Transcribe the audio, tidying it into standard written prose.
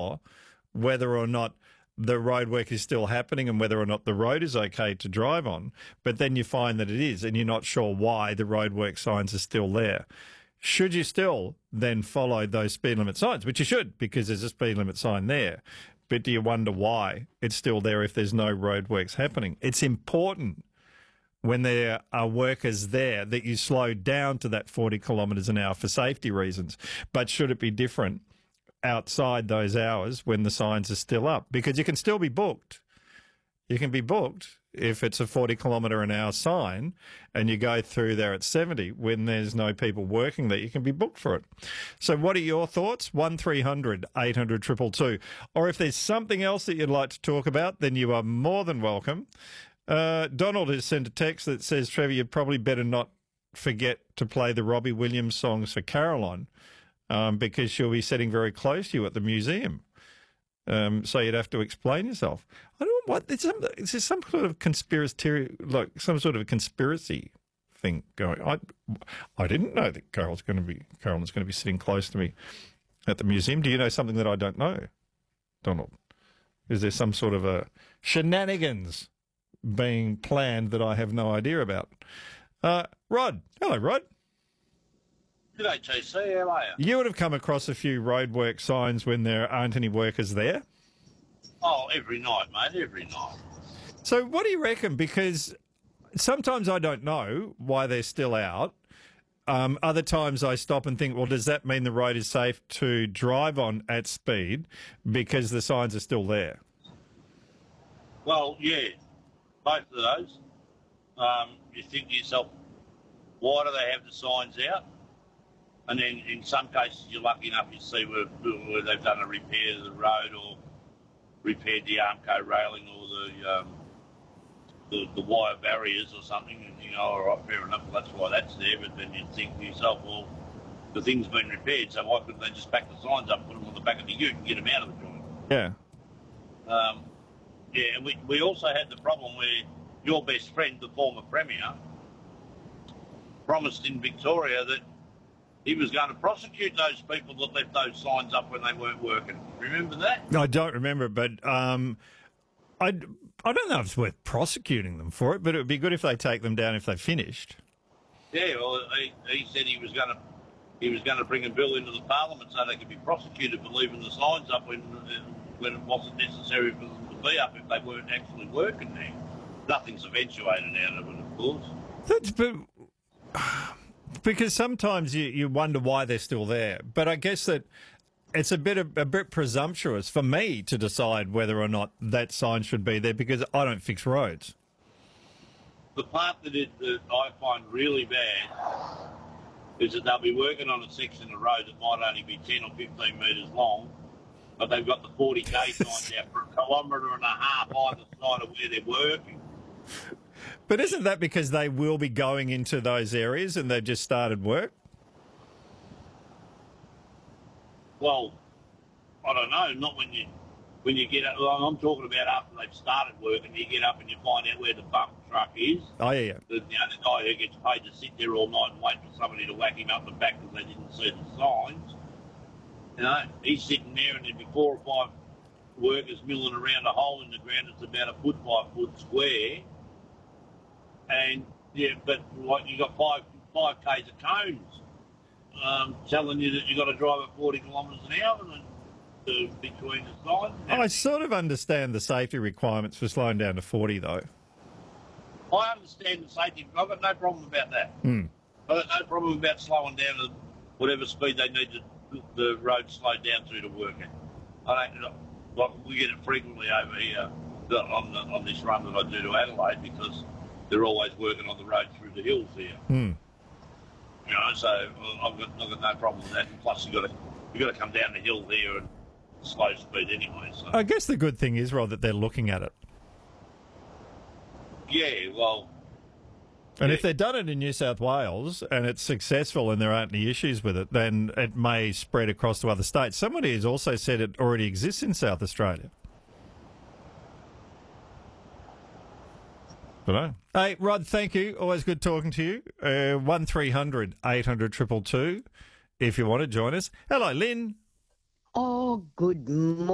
sure whether or not the road work is still happening and whether or not the road is okay to drive on, but then you find that it is and you're not sure why the roadwork signs are still there. Should you still then follow those speed limit signs, which you should because there's a speed limit sign there, but do you wonder why it's still there if there's no roadworks happening? It's important when there are workers there that you slow down to that 40 kilometres an hour for safety reasons, but should it be different outside those hours when the signs are still up? Because you can still be booked. You can be booked if it's a 40 kilometre an hour sign and you go through there at 70 when there's no people working there. You can be booked for it. So what are your thoughts? 1300 800 222. Or if there's something else that you'd like to talk about, then you are more than welcome. Donald has sent a text that says, Trevor, you'd probably better not forget to play the Robbie Williams songs for Caroline. Because she'll be sitting very close to you at the museum. So you'd have to explain yourself. I don't know what, is there some sort of conspiracy, like some sort of a conspiracy thing going? I didn't know that Carolyn's going to be sitting close to me at the museum. Do you know something that I don't know, Donald? Is there some sort of a shenanigans being planned that I have no idea about? Rod. Hello, Rod. G'day, TC. How are you? You would have come across a few roadwork signs when there aren't any workers there? Oh, every night, mate, every night. So what do you reckon? Because sometimes I don't know why they're still out. Other times I stop and think, well, does that mean the road is safe to drive on at speed because the signs are still there? Well, yeah, both of those. You think to yourself, why do they have the signs out? And then in some cases you're lucky enough you see where they've done a repair to the road or repaired the Armco railing or the wire barriers or something, and you go, all right, fair enough, that's why that's there. But then you think to yourself, well, the thing's been repaired, so why couldn't they just back the signs up, put them on the back of the ute and get them out of the joint? Yeah. Yeah, and we also had the problem where your best friend, the former Premier, promised in Victoria that he was going to prosecute those people that left those signs up when they weren't working. Remember that? I don't remember, but I don't know if it's worth prosecuting them for it, but it would be good if they take them down if they finished. Yeah, well, he said he was going to bring a bill into the Parliament so they could be prosecuted for leaving the signs up when it wasn't necessary for them to be up if they weren't actually working there. Nothing's eventuated out of it, of course. Because sometimes you wonder why they're still there. But I guess that it's a bit presumptuous for me to decide whether or not that sign should be there because I don't fix roads. The part that I find really bad is that they'll be working on a section of road that might only be 10 or 15 metres long, but they've got the 40k signs out for 1.5 kilometres either side of where they're working. But isn't that because they will be going into those areas and they've just started work? Well, I don't know. Not when you get up. Well, I'm talking about after they've started work and you get up and you find out where the bump truck is. Oh, yeah. The guy who gets paid to sit there all night and wait for somebody to whack him up the back because they didn't see the signs. You know, he's sitting there and there'd be 4 or 5 workers milling around a hole in the ground that's about 1 foot by 1 foot square. And yeah, but like you got 5 k's of cones telling you that you got to drive at 40 kilometres an hour between the signs. I sort of understand the safety requirements for slowing down to 40, though. I understand the safety. I've got no problem about that. I've got no problem about slowing down to whatever speed they need the road slowed down to work at. I don't. Like we get it frequently over here on this run that I do to Adelaide because they're always working on the road through the hills here. You know, so I've got no problem with that. And plus, you got to come down the hill here at slow speed anyway. So I guess the good thing is, Rod, that they're looking at it. Yeah, well. And if they've done it in New South Wales and it's successful and there aren't any issues with it, then it may spread across to other states. Somebody has also said it already exists in South Australia. But hey, Rod, thank you. Always good talking to you. 1300 800 222 if you want to join us. Hello, Lynn. Oh, good morning.